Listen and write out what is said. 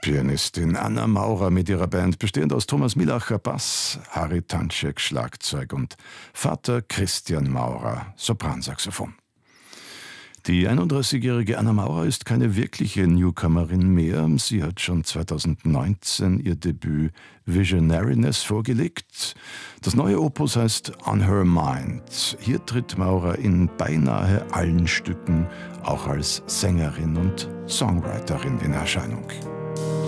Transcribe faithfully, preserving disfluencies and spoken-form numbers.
Pianistin Anna Maurer mit ihrer Band, bestehend aus Thomas Milacher Bass, Harry Tanczek Schlagzeug und Vater Christian Maurer Sopransaxophon. Die einunddreißigjährige Anna Maurer ist keine wirkliche Newcomerin mehr. Sie hat schon zweitausendneunzehn ihr Debüt Visionariness vorgelegt. Das neue Opus heißt On Her Mind. Hier tritt Maurer in beinahe allen Stücken auch als Sängerin und Songwriterin in Erscheinung.